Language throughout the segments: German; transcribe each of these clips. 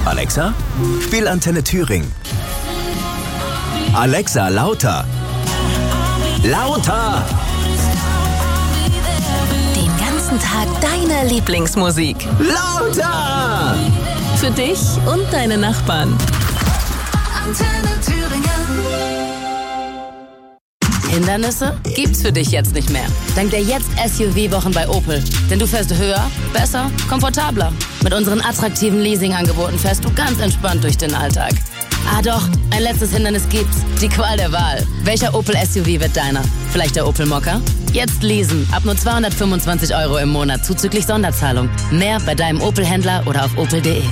Alexa, spiel Antenne Thüringen. Alexa, lauter. Lauter! Den ganzen Tag deine Lieblingsmusik. Lauter! Für dich und deine Nachbarn. Antenne Thüringen. Hindernisse gibt's für dich jetzt nicht mehr. Dank der Jetzt-SUV-Wochen bei Opel. Denn du fährst höher, besser, komfortabler. Mit unseren attraktiven Leasing-Angeboten fährst du ganz entspannt durch den Alltag. Ah doch, ein letztes Hindernis gibt's. Die Qual der Wahl. Welcher Opel-SUV wird deiner? Vielleicht der Opel Mokka? Jetzt leasen. Ab nur 225 € im Monat zuzüglich Sonderzahlung. Mehr bei deinem Opel-Händler oder auf opel.de.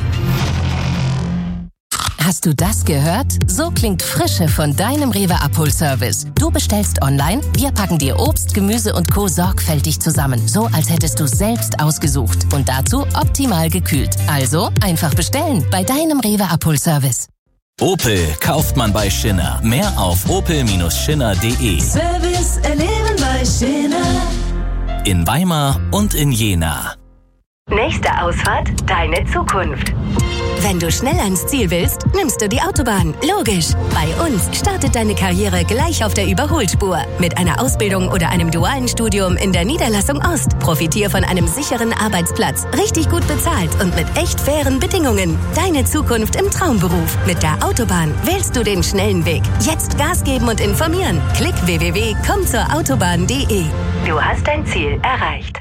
Hast du das gehört? So klingt Frische von deinem Rewe Abholservice. Du bestellst online, wir packen dir Obst, Gemüse und Co. sorgfältig zusammen. So, als hättest du es selbst ausgesucht. Und dazu optimal gekühlt. Also einfach bestellen bei deinem Rewe Abholservice. Opel kauft man bei Schindler. Mehr auf opel-schindler.de. Service erleben bei Schindler. In Weimar und in Jena. Nächste Ausfahrt, deine Zukunft. Wenn du schnell ans Ziel willst, nimmst du die Autobahn. Logisch. Bei uns startet deine Karriere gleich auf der Überholspur. Mit einer Ausbildung oder einem dualen Studium in der Niederlassung Ost. Profitier von einem sicheren Arbeitsplatz. Richtig gut bezahlt und mit echt fairen Bedingungen. Deine Zukunft im Traumberuf. Mit der Autobahn wählst du den schnellen Weg. Jetzt Gas geben und informieren. Klick www.kommzurautobahn.de. Du hast dein Ziel erreicht.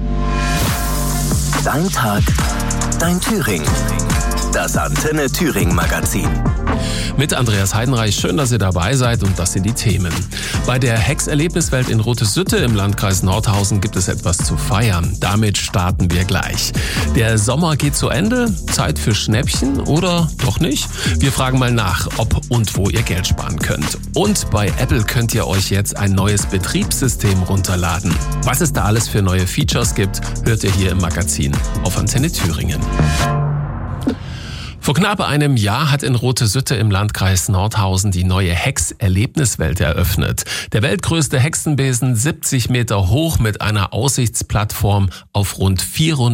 Dein Tag, dein Thüringen. Das Antenne Thüringen Magazin. Mit Andreas Heidenreich, schön, dass ihr dabei seid und das sind die Themen. Bei der Hex-Erlebniswelt in Rotesütte im Landkreis Nordhausen gibt es etwas zu feiern. Damit starten wir gleich. Der Sommer geht zu Ende, Zeit für Schnäppchen oder doch nicht? Wir fragen mal nach, ob und wo ihr Geld sparen könnt. Und bei Apple könnt ihr euch jetzt ein neues Betriebssystem runterladen. Was es da alles für neue Features gibt, hört ihr hier im Magazin auf Antenne Thüringen. Vor knapp einem Jahr hat in Rotesütte im Landkreis Nordhausen die neue Hex-Erlebniswelt eröffnet. Der weltgrößte Hexenbesen, 70 Meter hoch mit einer Aussichtsplattform auf rund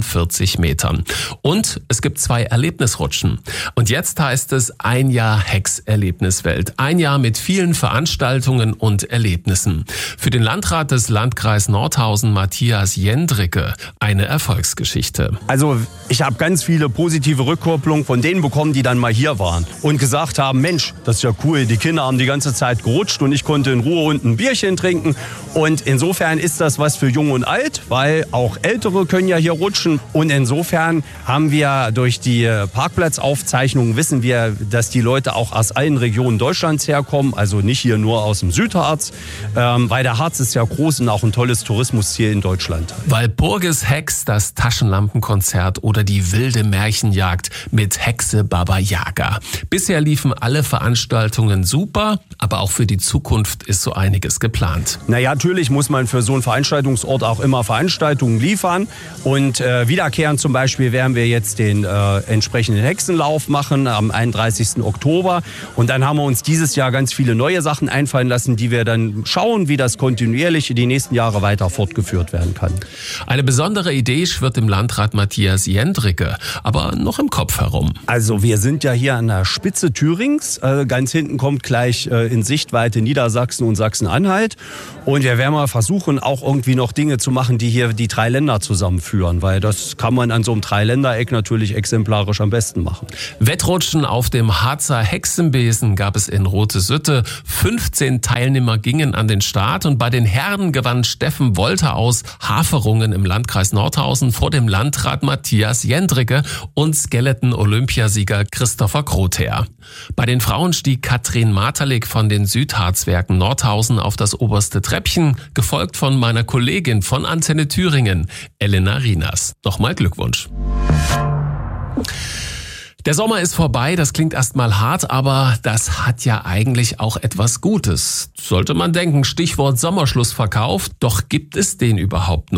44 Metern. Und es gibt 2 Erlebnisrutschen. Und jetzt heißt es ein Jahr Hex-Erlebniswelt. Ein Jahr mit vielen Veranstaltungen und Erlebnissen. Für den Landrat des Landkreis Nordhausen, Matthias Jendricke, eine Erfolgsgeschichte. Also ich habe ganz viele positive Rückkopplungen von denen bekommen, die dann mal hier waren und gesagt haben, Mensch, das ist ja cool, die Kinder haben die ganze Zeit gerutscht und ich konnte in Ruhe unten ein Bierchen trinken. Und insofern ist das was für Jung und Alt, weil auch Ältere können ja hier rutschen. Und insofern haben wir durch die Parkplatzaufzeichnung wissen wir, dass die Leute auch aus allen Regionen Deutschlands herkommen, also nicht hier nur aus dem Südharz, weil der Harz ist ja groß und auch ein tolles Tourismusziel in Deutschland. Walpurgis Hex, das Taschenlampenkonzert oder die wilde Märchenjagd mit Hexe Baba Yaga. Bisher liefen alle Veranstaltungen super, aber auch für die Zukunft ist so einiges geplant. Naja, natürlich muss man für so einen Veranstaltungsort auch immer Veranstaltungen liefern. Und wiederkehrend zum Beispiel werden wir jetzt den entsprechenden Hexenlauf machen am 31. Oktober. Und dann haben wir uns dieses Jahr ganz viele neue Sachen einfallen lassen, die wir dann schauen, wie das kontinuierlich die nächsten Jahre weiter fortgeführt werden kann. Eine besondere Idee schwirrt dem Landrat Matthias Jendricke, aber noch im Kopf herum. Also wir sind ja hier an der Spitze Thürings. Ganz hinten kommt gleich in Sichtweite Niedersachsen und Sachsen-Anhalt. Und wir werden mal versuchen, auch irgendwie noch Dinge zu machen, die hier die 3 Länder zusammenführen. Weil das kann man an so einem 3-Länder-Eck natürlich exemplarisch am besten machen. Wettrutschen auf dem Harzer Hexenbesen gab es in Rotesütte. 15 Teilnehmer gingen an den Start. Und bei den Herren gewann Steffen Wolter aus Haferungen im Landkreis Nordhausen vor dem Landrat Matthias Jendricke und Skeleton-Olympiasieger Christopher Grother. Bei den Frauen stieg Katrin Materlik von den Südharzwerken Nordhausen auf das oberste Treppchen, gefolgt von meiner Kollegin von Antenne Thüringen, Elena Rinas. Nochmal Glückwunsch. Der Sommer ist vorbei, das klingt erstmal hart, aber das hat ja eigentlich auch etwas Gutes. Sollte man denken, Stichwort Sommerschlussverkauf, doch gibt es den überhaupt noch?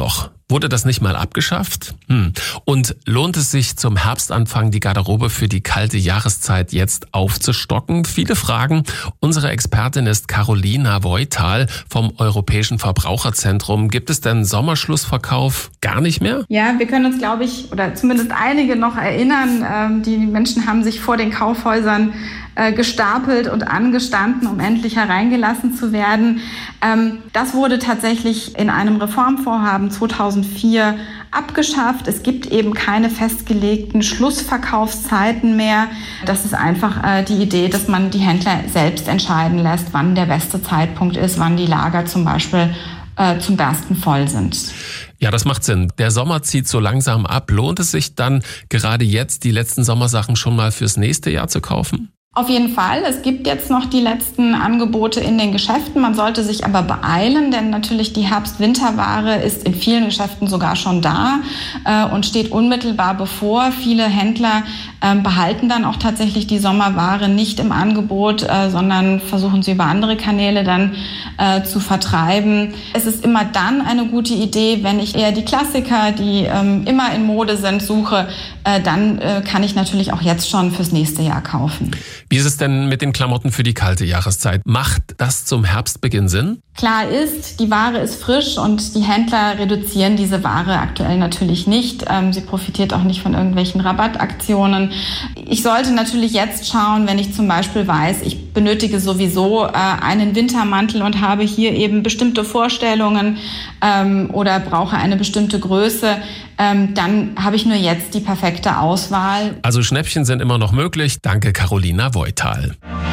Wurde das nicht mal abgeschafft? Und lohnt es sich zum Herbstanfang die Garderobe für die kalte Jahreszeit jetzt aufzustocken? Viele Fragen. Unsere Expertin ist Carolina Voital vom Europäischen Verbraucherzentrum. Gibt es denn Sommerschlussverkauf gar nicht mehr? Ja, wir können uns, glaube ich, oder zumindest einige noch erinnern. Die Menschen haben sich vor den Kaufhäusern gestapelt und angestanden, um endlich hereingelassen zu werden. Das wurde tatsächlich in einem Reformvorhaben 2004 abgeschafft. Es gibt eben keine festgelegten Schlussverkaufszeiten mehr. Das ist einfach die Idee, dass man die Händler selbst entscheiden lässt, wann der beste Zeitpunkt ist, wann die Lager zum Beispiel zum Bersten voll sind. Ja, das macht Sinn. Der Sommer zieht so langsam ab. Lohnt es sich dann gerade jetzt, die letzten Sommersachen schon mal fürs nächste Jahr zu kaufen? Auf jeden Fall. Es gibt jetzt noch die letzten Angebote in den Geschäften. Man sollte sich aber beeilen, denn natürlich die Herbst-Winterware ist in vielen Geschäften sogar schon da und steht unmittelbar bevor. Viele Händler behalten dann auch tatsächlich die Sommerware nicht im Angebot, sondern versuchen sie über andere Kanäle dann zu vertreiben. Es ist immer dann eine gute Idee, wenn ich eher die Klassiker, die immer in Mode sind, suche, dann kann ich natürlich auch jetzt schon fürs nächste Jahr kaufen. Wie ist es denn mit den Klamotten für die kalte Jahreszeit? Macht das zum Herbstbeginn Sinn? Klar ist, die Ware ist frisch und die Händler reduzieren diese Ware aktuell natürlich nicht. Sie profitiert auch nicht von irgendwelchen Rabattaktionen. Ich sollte natürlich jetzt schauen, wenn ich zum Beispiel weiß, ich benötige sowieso einen Wintermantel und habe hier eben bestimmte Vorstellungen oder brauche eine bestimmte Größe, dann habe ich nur jetzt die perfekte Auswahl. Also Schnäppchen sind immer noch möglich. Danke, Carolina Voital.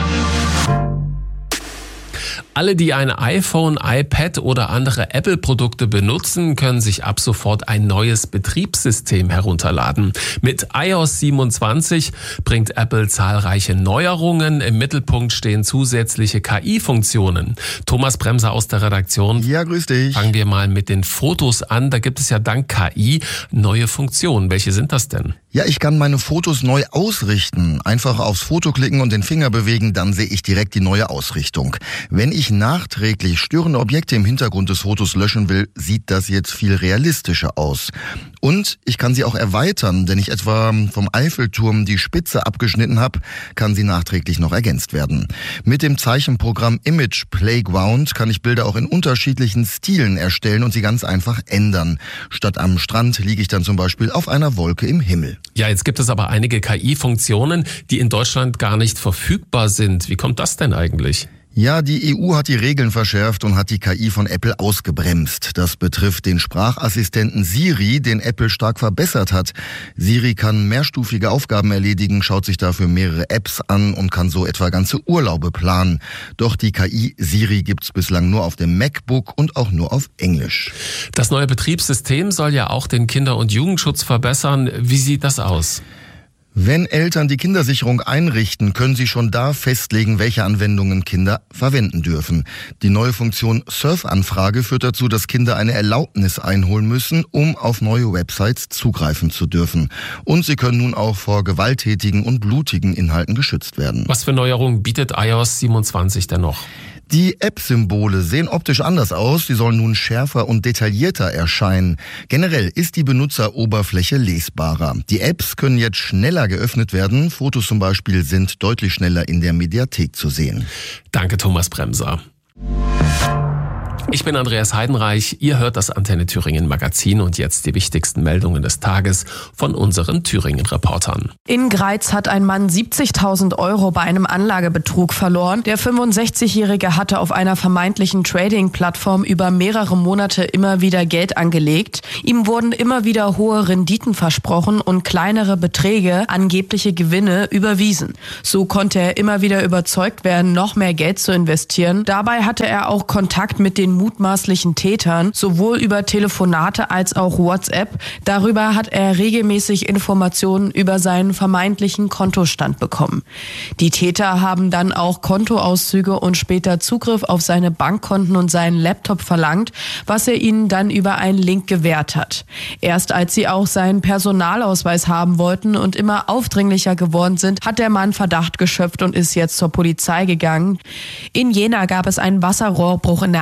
Alle, die ein iPhone, iPad oder andere Apple-Produkte benutzen, können sich ab sofort ein neues Betriebssystem herunterladen. Mit iOS 27 bringt Apple zahlreiche Neuerungen. Im Mittelpunkt stehen zusätzliche KI-Funktionen. Thomas Bremser aus der Redaktion. Ja, grüß dich. Fangen wir mal mit den Fotos an. Da gibt es ja dank KI neue Funktionen. Welche sind das denn? Ja, ich kann meine Fotos neu ausrichten. Einfach aufs Foto klicken und den Finger bewegen, dann sehe ich direkt die neue Ausrichtung. Wenn ich nachträglich störende Objekte im Hintergrund des Fotos löschen will, sieht das jetzt viel realistischer aus. Und ich kann sie auch erweitern, wenn ich etwa vom Eiffelturm die Spitze abgeschnitten habe, kann sie nachträglich noch ergänzt werden. Mit dem Zeichenprogramm Image Playground kann ich Bilder auch in unterschiedlichen Stilen erstellen und sie ganz einfach ändern. Statt am Strand liege ich dann zum Beispiel auf einer Wolke im Himmel. Ja, jetzt gibt es aber einige KI-Funktionen, die in Deutschland gar nicht verfügbar sind. Wie kommt das denn eigentlich? Ja, die EU hat die Regeln verschärft und hat die KI von Apple ausgebremst. Das betrifft den Sprachassistenten Siri, den Apple stark verbessert hat. Siri kann mehrstufige Aufgaben erledigen, schaut sich dafür mehrere Apps an und kann so etwa ganze Urlaube planen. Doch die KI Siri gibt's bislang nur auf dem MacBook und auch nur auf Englisch. Das neue Betriebssystem soll ja auch den Kinder- und Jugendschutz verbessern. Wie sieht das aus? Wenn Eltern die Kindersicherung einrichten, können sie schon da festlegen, welche Anwendungen Kinder verwenden dürfen. Die neue Funktion Surfanfrage führt dazu, dass Kinder eine Erlaubnis einholen müssen, um auf neue Websites zugreifen zu dürfen. Und sie können nun auch vor gewalttätigen und blutigen Inhalten geschützt werden. Was für Neuerungen bietet iOS 27 denn noch? Die App-Symbole sehen optisch anders aus, sie sollen nun schärfer und detaillierter erscheinen. Generell ist die Benutzeroberfläche lesbarer. Die Apps können jetzt schneller geöffnet werden, Fotos zum Beispiel sind deutlich schneller in der Mediathek zu sehen. Danke, Thomas Bremser. Ich bin Andreas Heidenreich, ihr hört das Antenne Thüringen Magazin und jetzt die wichtigsten Meldungen des Tages von unseren Thüringen-Reportern. In Greiz hat ein Mann 70.000 € bei einem Anlagebetrug verloren. Der 65-Jährige hatte auf einer vermeintlichen Trading-Plattform über mehrere Monate immer wieder Geld angelegt. Ihm wurden immer wieder hohe Renditen versprochen und kleinere Beträge, angebliche Gewinne, überwiesen. So konnte er immer wieder überzeugt werden, noch mehr Geld zu investieren. Dabei hatte er auch Kontakt mit den mutmaßlichen Tätern, sowohl über Telefonate als auch WhatsApp. Darüber hat er regelmäßig Informationen über seinen vermeintlichen Kontostand bekommen. Die Täter haben dann auch Kontoauszüge und später Zugriff auf seine Bankkonten und seinen Laptop verlangt, was er ihnen dann über einen Link gewährt hat. Erst als sie auch seinen Personalausweis haben wollten und immer aufdringlicher geworden sind, hat der Mann Verdacht geschöpft und ist jetzt zur Polizei gegangen. In Jena gab es einen Wasserrohrbruch in der Ambacher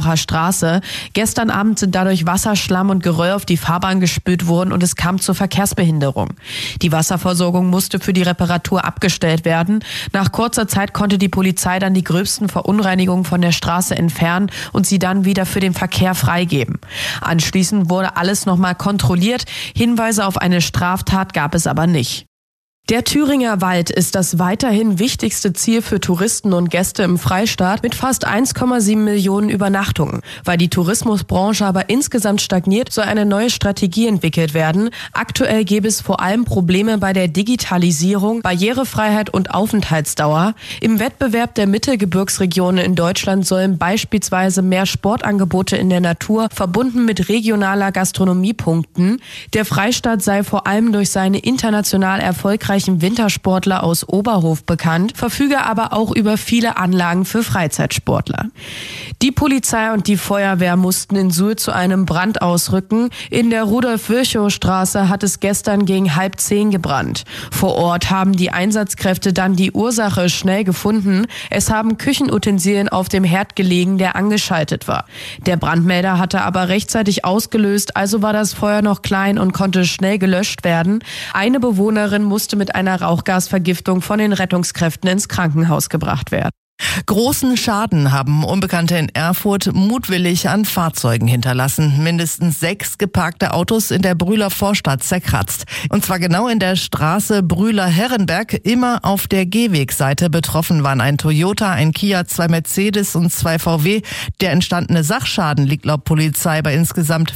Erlenbacher Straße. Gestern Abend sind dadurch Wasser, Schlamm und Geröll auf die Fahrbahn gespült worden und es kam zur Verkehrsbehinderung. Die Wasserversorgung musste für die Reparatur abgestellt werden. Nach kurzer Zeit konnte die Polizei dann die gröbsten Verunreinigungen von der Straße entfernen und sie dann wieder für den Verkehr freigeben. Anschließend wurde alles nochmal kontrolliert. Hinweise auf eine Straftat gab es aber nicht. Der Thüringer Wald ist das weiterhin wichtigste Ziel für Touristen und Gäste im Freistaat mit fast 1,7 Millionen Übernachtungen. Weil die Tourismusbranche aber insgesamt stagniert, soll eine neue Strategie entwickelt werden. Aktuell gäbe es vor allem Probleme bei der Digitalisierung, Barrierefreiheit und Aufenthaltsdauer. Im Wettbewerb der Mittelgebirgsregionen in Deutschland sollen beispielsweise mehr Sportangebote in der Natur verbunden mit regionaler Gastronomie punkten. Der Freistaat sei vor allem durch seine international erfolgreichen Wintersportler aus Oberhof bekannt, verfüge aber auch über viele Anlagen für Freizeitsportler. Die Polizei und die Feuerwehr mussten in Suhl zu einem Brand ausrücken. In der Rudolf-Virchow-Straße hat es gestern gegen 9:30 gebrannt. Vor Ort haben die Einsatzkräfte dann die Ursache schnell gefunden. Es haben Küchenutensilien auf dem Herd gelegen, der angeschaltet war. Der Brandmelder hatte aber rechtzeitig ausgelöst, also war das Feuer noch klein und konnte schnell gelöscht werden. Eine Bewohnerin musste mit einer Rauchgasvergiftung von den Rettungskräften ins Krankenhaus gebracht werden. Großen Schaden haben Unbekannte in Erfurt mutwillig an Fahrzeugen hinterlassen. Mindestens 6 geparkte Autos in der Brühler Vorstadt zerkratzt. Und zwar genau in der Straße Brühler-Herrenberg, immer auf der Gehwegseite. Betroffen waren ein Toyota, ein Kia, 2 Mercedes und 2 VW. Der entstandene Sachschaden liegt laut Polizei bei insgesamt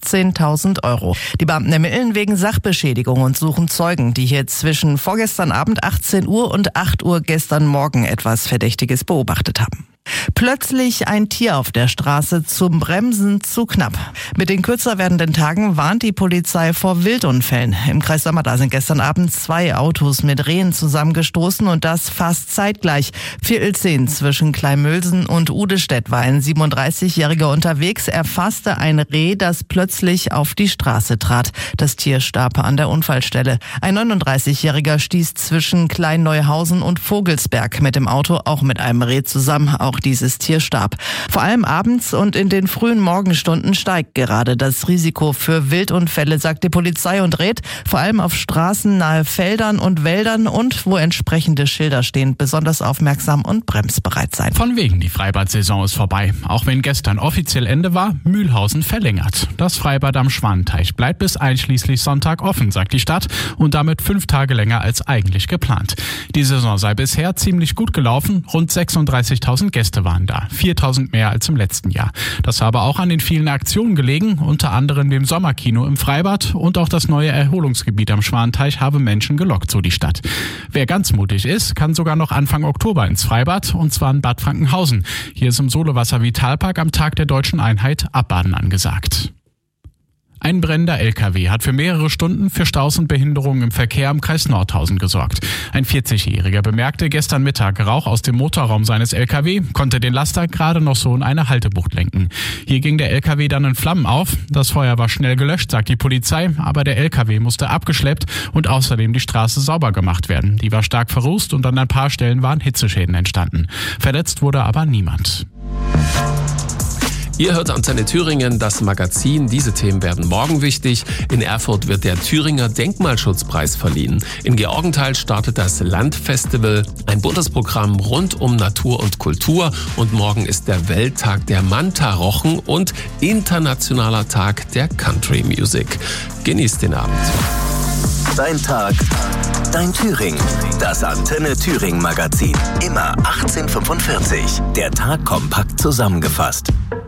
15.000 €. Die Beamten ermitteln wegen Sachbeschädigung und suchen Zeugen, die hier zwischen vorgestern Abend 18 Uhr und 8 Uhr gestern Morgen etwas Verdächtiges beobachtet haben. Plötzlich ein Tier auf der Straße, zum Bremsen zu knapp. Mit den kürzer werdenden Tagen warnt die Polizei vor Wildunfällen. Im Kreis Sommerda sind gestern Abend 2 Autos mit Rehen zusammengestoßen und das fast zeitgleich. Viertel 10 zwischen Kleinmülsen und Udestedt war ein 37-Jähriger unterwegs. Er fasste ein Reh, das plötzlich auf die Straße trat. Das Tier starb an der Unfallstelle. Ein 39-Jähriger stieß zwischen Kleinneuhausen und Vogelsberg mit dem Auto, auch mit einem Reh zusammen. Auch dieses Tier starb. Vor allem abends und in den frühen Morgenstunden steigt gerade das Risiko für Wildunfälle, sagt die Polizei und rät, vor allem auf Straßen nahe Feldern und Wäldern und wo entsprechende Schilder stehen, besonders aufmerksam und bremsbereit sein. Von wegen, die Freibad-Saison ist vorbei. Auch wenn gestern offiziell Ende war, Mühlhausen verlängert. Das Freibad am Schwanenteich bleibt bis einschließlich Sonntag offen, sagt die Stadt, und damit 5 Tage länger als eigentlich geplant. Die Saison sei bisher ziemlich gut gelaufen, rund 36.000 Gäste waren da, 4.000 mehr als im letzten Jahr. Das habe auch an den vielen Aktionen gelegen, unter anderem dem Sommerkino im Freibad, und auch das neue Erholungsgebiet am Schwanenteich habe Menschen gelockt, so die Stadt. Wer ganz mutig ist, kann sogar noch Anfang Oktober ins Freibad, und zwar in Bad Frankenhausen. Hier ist im Solowasser Vitalpark am Tag der Deutschen Einheit Abbaden angesagt. Ein brennender LKW hat für mehrere Stunden für Staus und Behinderungen im Verkehr im Kreis Nordhausen gesorgt. Ein 40-Jähriger bemerkte gestern Mittag Rauch aus dem Motorraum seines LKW, konnte den Laster gerade noch so in eine Haltebucht lenken. Hier ging der LKW dann in Flammen auf. Das Feuer war schnell gelöscht, sagt die Polizei, aber der LKW musste abgeschleppt und außerdem die Straße sauber gemacht werden. Die war stark verrußt und an ein paar Stellen waren Hitzeschäden entstanden. Verletzt wurde aber niemand. Ihr hört Antenne Thüringen, das Magazin. Diese Themen werden morgen wichtig. In Erfurt wird der Thüringer Denkmalschutzpreis verliehen. In Georgenthal startet das Landfestival, ein buntes Programm rund um Natur und Kultur. Und morgen ist der Welttag der Manta-Rochen und internationaler Tag der Country Music. Genießt den Abend. Dein Tag, dein Thüringen. Das Antenne Thüringen Magazin. Immer 18:45. Der Tag kompakt zusammengefasst.